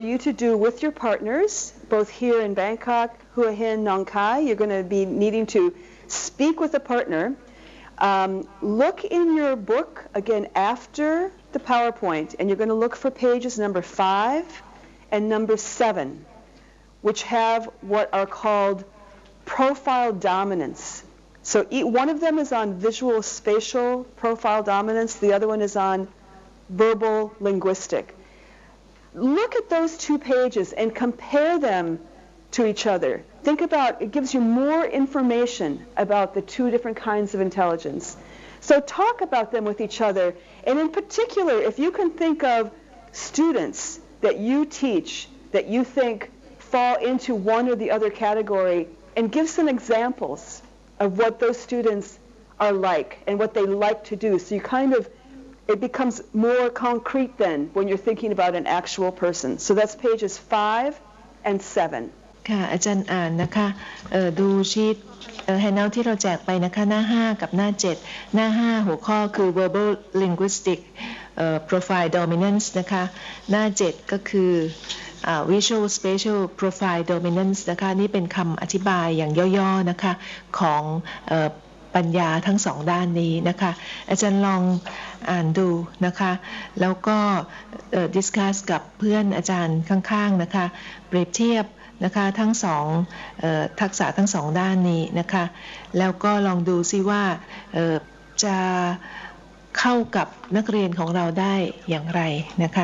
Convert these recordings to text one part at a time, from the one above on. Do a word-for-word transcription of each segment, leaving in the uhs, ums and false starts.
you to do with your partners, both here in Bangkok, Hua Hin, Nong Khai. You're going to be needing to speak with a partner. Um, look in your book, again, after the PowerPoint, and you're going to look for pages number five and number seven, which have what are called profile dominance. So one of them is on visual spatial profile dominance. The other one is on verbal linguistic. Look at those two pages and compare them to each other. Think about, it gives you more information about the two different kinds of intelligence. So talk about them with each other. And in particular, if you can think of students that you teach that you think fall into one or the other category, and give some examples of what those students are like and what they like to do. So you kind of, it becomes more concrete then when you're thinking about an actual person. So that's pages five and seven. ค่ะอาจารย์อ่านนะคะดูชีทแฮนด์เอาท์ที่เราแจกไปนะคะหน้าห้ากับหน้าเจ็ดหน้าห้าหัวข้อคือ verbal linguistic profile dominance นะคะหน้าเจ็ดก็คือ visual spatial profile dominance นะคะนี่เป็นคำอธิบายอย่างย่อๆนะคะของปัญญาทั้งสองด้านนี้นะคะอาจารย์ลองอ่านดูนะคะแล้วก็ดิสคัสกับเพื่อนอาจารย์ข้างๆนะคะเปรียบเทียบนะคะทั้งสองทักษะทั้งสองด้านนี้นะคะแล้วก็ลองดูซิว่าจะเข้ากับนักเรียนของเราได้อย่างไรนะคะ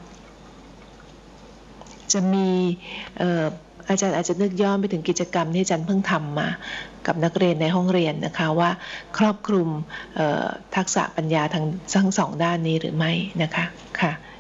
จะมีอาจารย์อาจจะนึกย้อนไปถึงกิจกรรมที่อาจารย์เพิ่งทำมากับนักเรียนในห้องเรียนนะคะว่าครอบคลุมทักษะปัญญาทั้งทั้งสองด้านนี้หรือไม่นะคะค่ะ